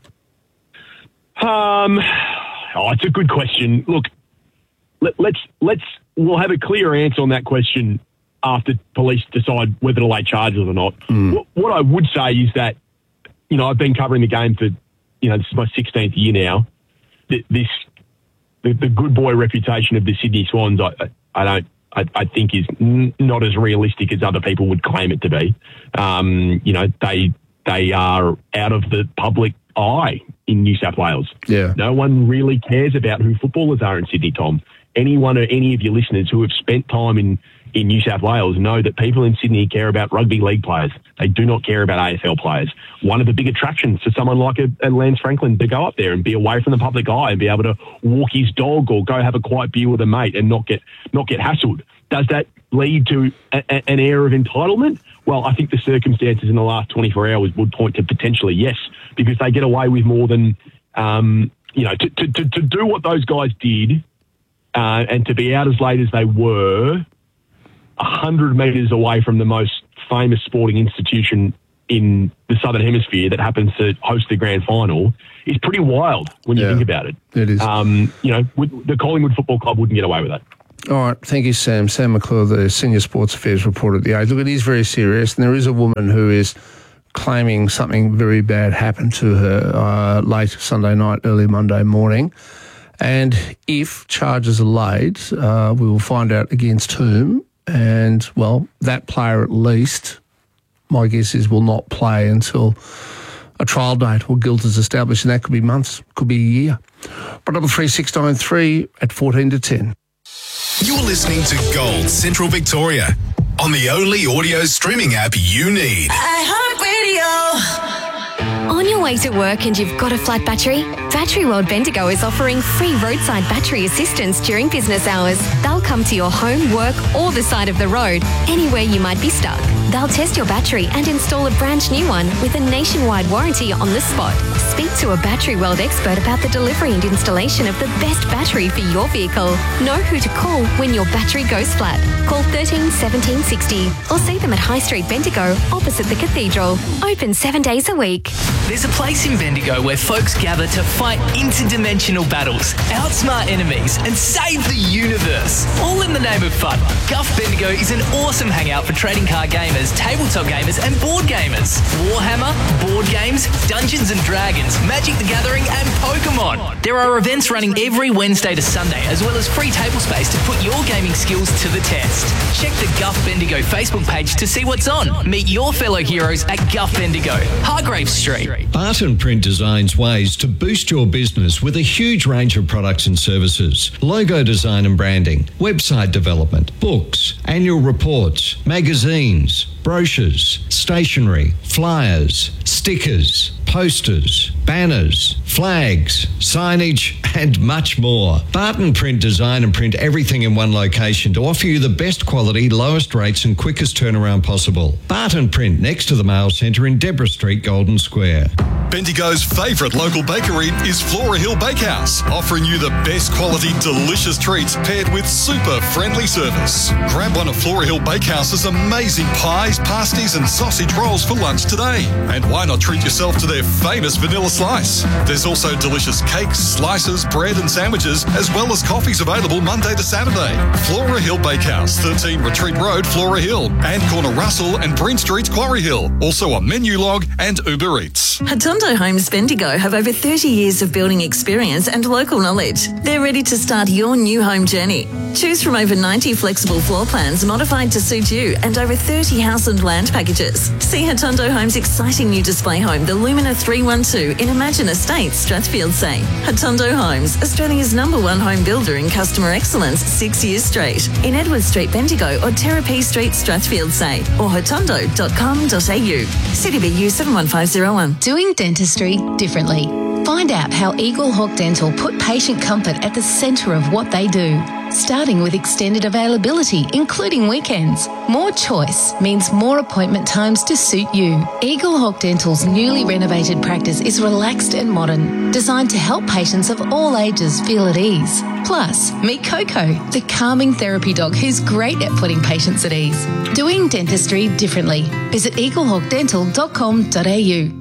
Um, oh, it's a good question. Look, let, let's let's we'll have a clear answer on that question after police decide whether to lay charges or not. Mm. What, what I would say is that, you know, I've been covering the game for, you know, this is my sixteenth year now. This the, the good boy reputation of the Sydney Swans, I, I don't, I, I think is n- not as realistic as other people would claim it to be. Um, you know, they they are out of the public eye in New South Wales. Yeah, no one really cares about who footballers are in Sydney, Tom. Anyone or any of your listeners who have spent time in in New South Wales know that people in Sydney care about rugby league players. They do not care about A F L players. One of the big attractions for someone like a, a Lance Franklin to go up there and be away from the public eye and be able to walk his dog or go have a quiet beer with a mate and not get not get hassled. Does that lead to a, a, an air of entitlement? Well, I think the circumstances in the last twenty-four hours would point to potentially yes, because they get away with more than, um, you know, to, to, to, to do what those guys did uh, and to be out as late as they were, one hundred metres away from the most famous sporting institution in the Southern Hemisphere that happens to host the grand final is pretty wild when you Yeah, think about it. it is. Um, you know, would, the Collingwood Football Club wouldn't get away with that. All right, thank you, Sam. Sam McClure, the Senior Sports Affairs reporter at The Age. Look, it is very serious, and there is a woman who is claiming something very bad happened to her uh, late Sunday night, early Monday morning. And if charges are laid, uh, we will find out against whom. And, well, that player at least, my guess is, will not play until a trial date or guilt is established, and that could be months, could be a year. But double three six nine three at fourteen to ten. You're listening to Gold Central Victoria on the only audio streaming app you need. iHeartRadio. On your way to work and you've got a flat battery? Battery World Bendigo is offering free roadside battery assistance during business hours. They'll come to your home, work, or the side of the road, anywhere you might be stuck. They'll test your battery and install a brand new one with a nationwide warranty on the spot. Speak to a Battery World expert about the delivery and installation of the best battery for your vehicle. Know who to call when your battery goes flat. Call thirteen seventeen sixty or see them at High Street Bendigo opposite the Cathedral. Open seven days a week. There's a place in Bendigo where folks gather to fight interdimensional battles, outsmart enemies, and save the universe. All in the name of fun. Guff Bendigo is an awesome hangout for trading card gamers, tabletop gamers, and board gamers. Warhammer, board games, Dungeons and Dragons, Magic the Gathering, and Pokemon. There are events running every Wednesday to Sunday, as well as free table space to put your gaming skills to the test. Check the Guff Bendigo Facebook page to see what's on. Meet your fellow heroes at Guff Bendigo, Hargrave Street. Barton Print designs ways to boost your business with a huge range of products and services. Logo design and branding, website development, books, annual reports, magazines, brochures, stationery, flyers, stickers, posters, banners, flags, signage, and much more. Barton Print design and print everything in one location to offer you the best quality, lowest rates and quickest turnaround possible. Barton Print next to the Mail Centre in Deborah Street, Golden Square. Bendigo's favourite local bakery is Flora Hill Bakehouse, offering you the best quality, delicious treats paired with super friendly service. Grab one of Flora Hill Bakehouse's amazing pies, pasties and sausage rolls for lunch today. And why not treat yourself to their famous vanilla slice? There's also delicious cakes, slices, bread and sandwiches, as well as coffees available Monday to Saturday. Flora Hill Bakehouse, thirteen Retreat Road, Flora Hill, and corner Russell and Breen Street, Quarry Hill. Also on Menu Log and Uber Eats. Hatondo Homes Bendigo have over thirty years of building experience and local knowledge. They're ready to start your new home journey. Choose from over ninety flexible floor plans modified to suit you and over thirty house and land packages. See Hatondo Homes' exciting new display home, the Lumina three one two in Imagine Estates, Strathfieldsay. Hatondo Homes, Australia's number one home builder in customer excellence six years straight. In Edward Street, Bendigo or Terrapee Street, Strathfieldsay or hatondo dot com dot a u. C D B U seven one five zero one. Doing dentistry differently. Find out how Eagle Hawk Dental put patient comfort at the centre of what they do. Starting with extended availability, including weekends. More choice means more appointment times to suit you. Eagle Hawk Dental's newly renovated practice is relaxed and modern, designed to help patients of all ages feel at ease. Plus, meet Coco, the calming therapy dog who's great at putting patients at ease. Doing dentistry differently. Visit eagle hawk dental dot com dot a u.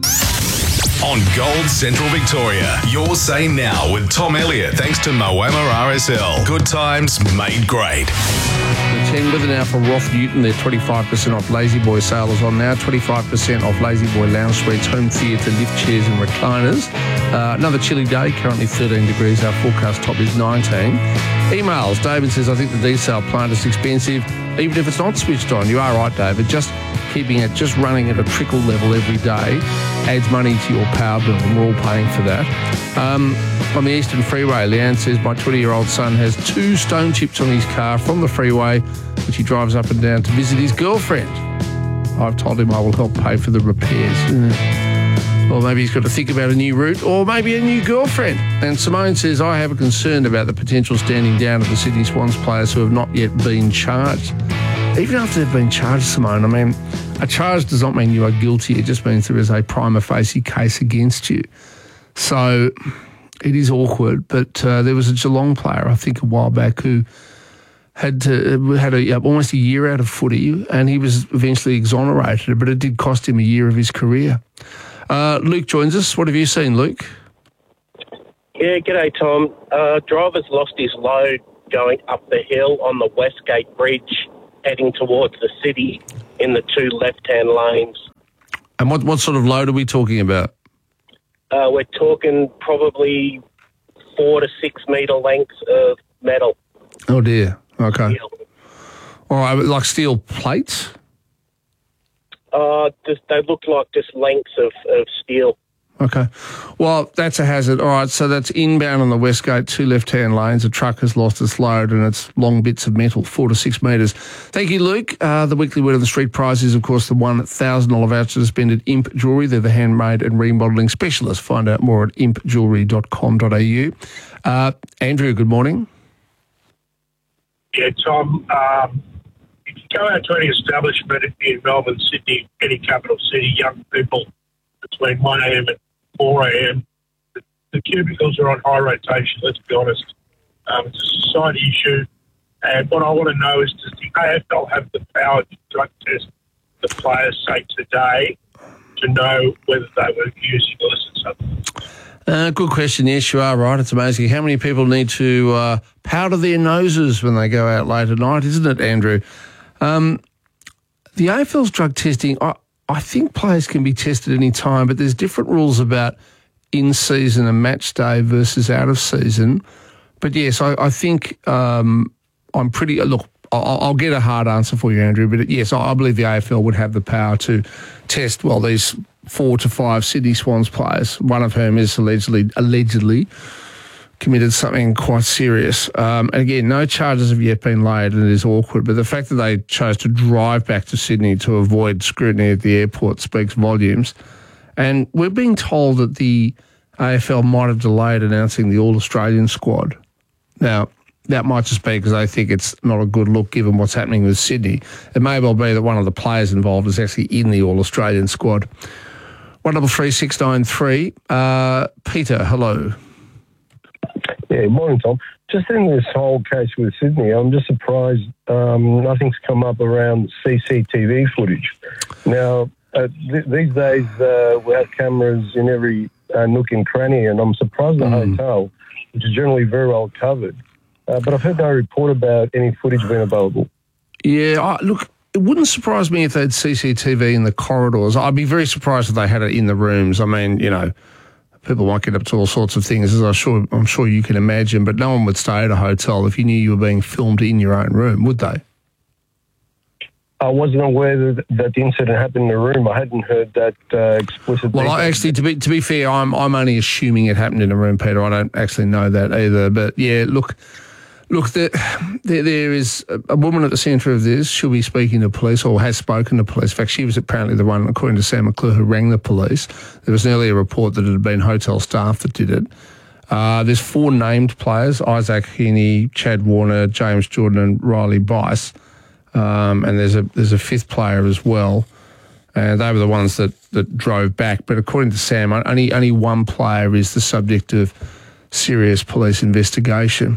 On Gold Central Victoria, your say now with Tom Elliott, thanks to Moama R S L. Good times made great. The team with it now for Roth Newton, they're twenty-five percent off Lazy Boy sales on now, twenty-five percent off Lazy Boy lounge suites, home theatre, lift chairs and recliners. Uh, another chilly day, currently thirteen degrees, our forecast top is nineteen. Emails, David says, I think the desal plant is expensive, even if it's not switched on. You are right, David, just keeping it, just running at a trickle level every day adds money to your power bill, and we're all paying for that. Um, on the Eastern Freeway, Leanne says, my twenty-year-old son has two stone chips on his car from the freeway, which he drives up and down to visit his girlfriend. I've told him I will help pay for the repairs. Mm. Or maybe he's got to think about a new route, or maybe a new girlfriend. And Simone says, I have a concern about the potential standing down of the Sydney Swans players who have not yet been charged. Even after they've been charged, Simone, I mean, a charge does not mean you are guilty. It just means there is a prima facie case against you. So it is awkward. But uh, there was a Geelong player, I think, a while back who had to, had a, almost a year out of footy, and he was eventually exonerated, but it did cost him a year of his career. Uh, Luke joins us. What have you seen, Luke? Yeah, g'day, Tom. Uh, driver's lost his load going up the hill on the Westgate Bridge, heading towards the city in the two left-hand lanes. And what, what sort of load are we talking about? Uh, we're talking probably four to six metre lengths of metal. Oh, dear. Okay. Steel. All right, like steel plates? Uh, just, they look like just lengths of, of steel. Okay. Well, that's a hazard. All right, so that's inbound on the Westgate, two left-hand lanes. A truck has lost its load and it's long bits of metal, four to six metres. Thank you, Luke. Uh, the weekly Word of the Street prize is, of course, the one thousand dollars voucher to spend at Imp Jewellery. They're the handmade and remodelling specialists. Find out more at imp jewellery dot com dot a u. Uh, Andrew, good morning. Yeah, Tom, um, if you go out to any establishment in Melbourne, Sydney, any capital city, young people between one a.m. and four a.m., the, the cubicles are on high rotation, let's be honest. Um, it's a society issue. And what I want to know is, does the A F L have the power to drug test the players, say, today, to know whether they were using illicit substances? Uh, good question. Yes, you are right. It's amazing how many people need to uh, powder their noses when they go out late at night, isn't it, Andrew? Um, the A F L's drug testing, I, I think players can be tested any time, but there's different rules about in-season and match day versus out of season. But yes, I, I think um, I'm pretty... Look, I'll, I'll get a hard answer for you, Andrew, but yes, I, I believe the A F L would have the power to test, well, these four to five Sydney Swans players, one of whom is allegedly allegedly committed something quite serious. Um, and again, no charges have yet been laid, and it is awkward. But the fact that they chose to drive back to Sydney to avoid scrutiny at the airport speaks volumes. And we're being told that the A F L might have delayed announcing the All-Australian squad. Now, that might just be because they think it's not a good look given what's happening with Sydney. It may well be that one of the players involved is actually in the All-Australian squad. one double three six nine three. Uh, Peter, hello. Yeah, morning, Tom. Just in this whole case with Sydney, I'm just surprised um, nothing's come up around C C T V footage. Now, uh, th- these days uh, we have cameras in every uh, nook and cranny, and I'm surprised the mm. hotel, which is generally very well covered. Uh, but I've heard no report about any footage being available. Yeah, I, look, it wouldn't surprise me if they had C C T V in the corridors. I'd be very surprised if they had it in the rooms. I mean, you know, people might get up to all sorts of things, as I'm sure, I'm sure you can imagine, but no one would stay at a hotel if you knew you were being filmed in your own room, would they? I wasn't aware that, that the incident happened in the room. I hadn't heard that uh, explicit. Well, I actually, to be to be fair, I'm I'm only assuming it happened in a room, Peter. I don't actually know that either. But yeah, look, look, there there, there is a woman at the centre of this. She'll be speaking to police, or has spoken to police. In fact, she was apparently the one, according to Sam McClure, who rang the police. There was an earlier report that it had been hotel staff that did it. Uh, there's four named players: Isaac Heaney, Chad Warner, James Jordan, and Riley Bice. Um, and there's a there's a fifth player as well, and they were the ones that, that drove back. But according to Sam, only only one player is the subject of serious police investigation.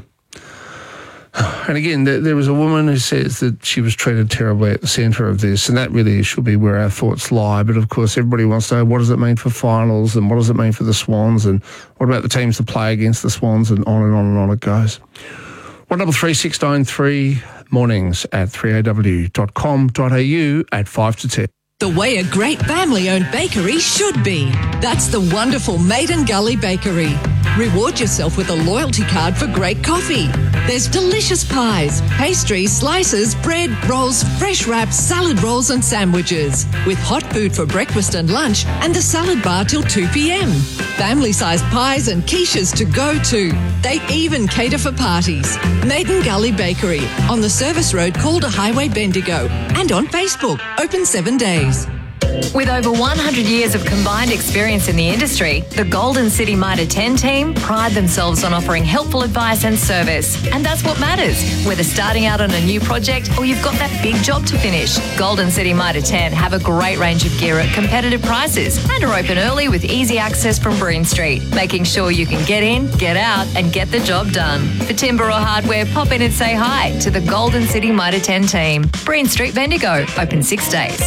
And again, there, there was a woman who says that she was treated terribly at the centre of this, and that really should be where our thoughts lie. But of course, everybody wants to know, what does it mean for finals, and what does it mean for the Swans, and what about the teams that play against the Swans, and on and on and on it goes. one double three six nine three. Mornings at three a w dot com dot a u at five to ten. The way a great family-owned bakery should be. That's the wonderful Maiden Gully Bakery. Reward yourself with a loyalty card for great coffee. There's delicious pies, pastries, slices, bread, rolls, fresh wraps, salad rolls and sandwiches. With hot food for breakfast and lunch and the salad bar till two p.m. Family-sized pies and quiches to go to. They even cater for parties. Maiden Gully Bakery on the service road Calder Highway, Bendigo. And on Facebook, open seven days. With over one hundred years of combined experience in the industry, the Golden City Mitre ten team pride themselves on offering helpful advice and service. And that's what matters, whether starting out on a new project or you've got that big job to finish. Golden City Mitre ten have a great range of gear at competitive prices and are open early with easy access from Breen Street, making sure you can get in, get out and get the job done. For timber or hardware, pop in and say hi to the Golden City Mitre ten team. Breen Street, Bendigo, open six days.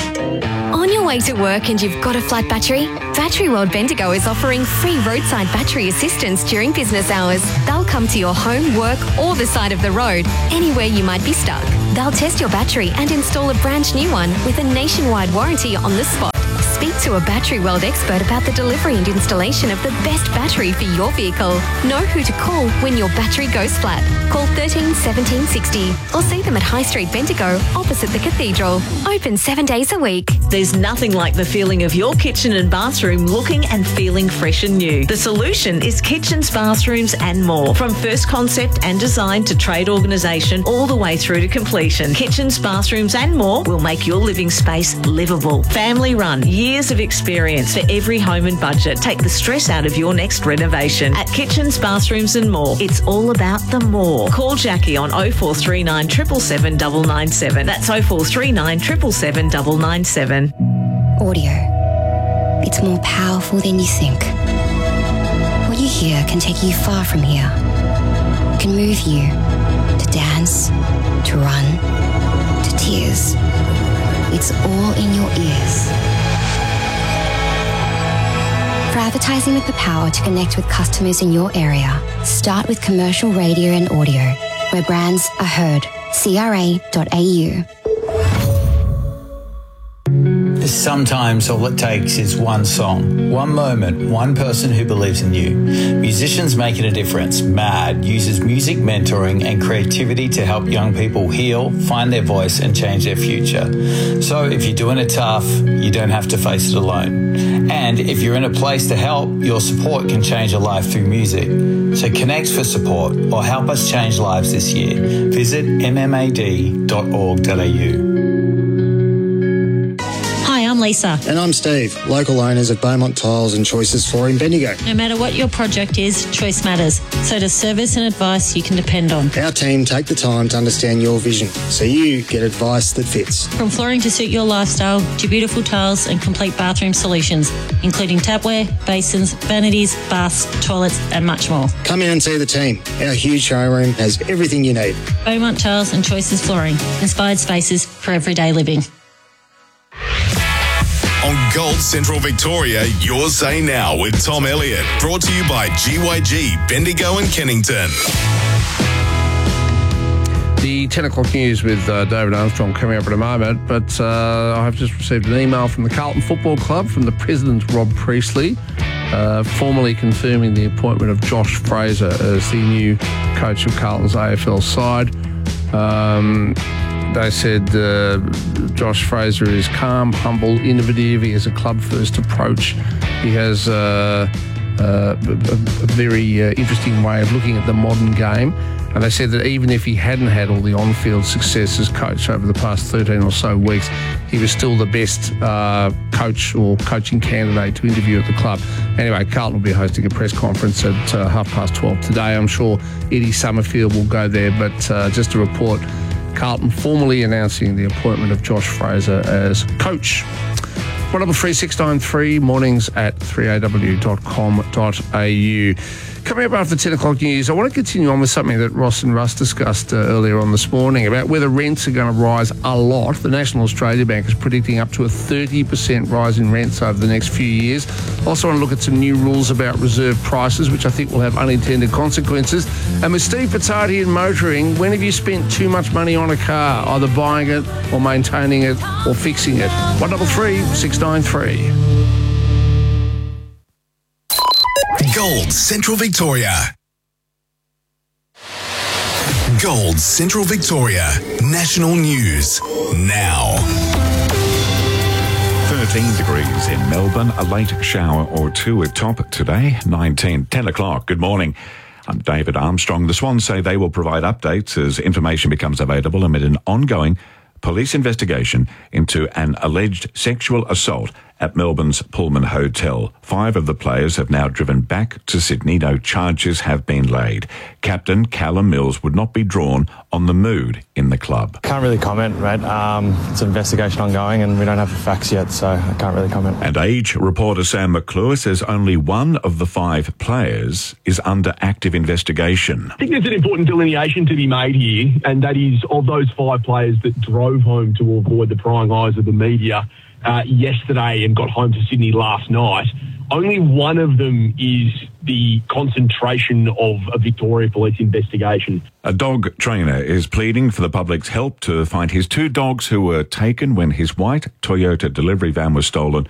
On your way to work and you've got a flat battery? Battery World Bendigo is offering free roadside battery assistance during business hours. They'll come to your home, work or the side of the road, anywhere you might be stuck. They'll test your battery and install a brand new one with a nationwide warranty on the spot. Speak to a Battery World expert about the delivery and installation of the best battery for your vehicle. Know who to call when your battery goes flat. Call thirteen seventeen sixty or see them at High Street Bendigo opposite the Cathedral. Open seven days a week. There's nothing like the feeling of your kitchen and bathroom looking and feeling fresh and new. The solution is kitchens, bathrooms and more. From first concept and design to trade organisation all the way through to completion. Kitchens, bathrooms and more will make your living space livable. Family run, years of experience for every home and budget. Take the stress out of your next renovation. At Kitchens, Bathrooms and More, it's all about the more. Call Jackie on oh four three nine, seven seven seven, nine nine seven. That's oh four three nine, seven seven seven, nine nine seven. Audio. It's more powerful than you think. What you hear can take you far from here. It can move you to dance, to run, to tears. It's all in your ears. For advertising with the power to connect with customers in your area, start with commercial radio and audio, where brands are heard. C R A dot A U. Sometimes all it takes is one song, one moment, one person who believes in you. Musicians Making a Difference, MAD, uses music mentoring and creativity to help young people heal, find their voice and change their future. So if you're doing it tough, you don't have to face it alone. And if you're in a place to help, your support can change a life through music. So connect for support or help us change lives this year. Visit m m a d dot org dot a u. I'm Lisa. And I'm Steve, local owners at Beaumont Tiles and Choices Flooring Bendigo. No matter what your project is, choice matters. So does service and advice you can depend on. Our team take the time to understand your vision, so you get advice that fits. From flooring to suit your lifestyle, to beautiful tiles and complete bathroom solutions, including tapware, basins, vanities, baths, toilets and much more. Come in and see the team. Our huge showroom has everything you need. Beaumont Tiles and Choices Flooring. Inspired spaces for everyday living. On Gold Central Victoria, Your Say Now with Tom Elliott. Brought to you by G Y G, Bendigo and Kennington. The ten o'clock news with uh, David Armstrong coming up in a moment, but uh, I have just received an email from the Carlton Football Club from the president, Rob Priestley, uh, formally confirming the appointment of Josh Fraser as the new coach of Carlton's A F L side. Um, They said uh, Josh Fraser is calm, humble, innovative. He has a club-first approach. He has uh, uh, a, a very uh, interesting way of looking at the modern game. And they said that even if he hadn't had all the on-field success as coach over the past thirteen or so weeks, he was still the best uh, coach or coaching candidate to interview at the club. Anyway, Carlton will be hosting a press conference at uh, half past twelve today. I'm sure Eddie Summerfield will go there, but uh, just a report, Carlton formally announcing the appointment of Josh Fraser as coach. one double three six nine three, mornings at three a w dot com dot a u. Coming up after ten o'clock news, I want to continue on with something that Ross and Russ discussed uh, earlier on this morning about whether rents are going to rise a lot. The National Australia Bank is predicting up to a thirty percent rise in rents over the next few years. Also want to look at some new rules about reserve prices, which I think will have unintended consequences. And with Steve Patati in motoring, when have you spent too much money on a car, either buying it or maintaining it or fixing it? one double three six nine three. Gold Central Victoria. Gold Central Victoria. National News. Now. thirteen degrees in Melbourne, a late shower or two at top today, nineteen, ten o'clock. Good morning. I'm David Armstrong. The Swans say they will provide updates as information becomes available amid an ongoing police investigation into an alleged sexual assault at Melbourne's Pullman Hotel. Five of the players have now driven back to Sydney. No charges have been laid. Captain Callum Mills would not be drawn on the mood in the club. Can't really comment, mate. Um, it's an investigation ongoing and we don't have the facts yet, so I can't really comment. And Age reporter Sam McClure says only one of the five players is under active investigation. I think there's an important delineation to be made here, and that is of those five players that drove home to avoid the prying eyes of the media uh, yesterday and got home to Sydney last night, only one of them is the concentration of a Victoria Police investigation. A dog trainer is pleading for the public's help to find his two dogs who were taken when his white Toyota delivery van was stolen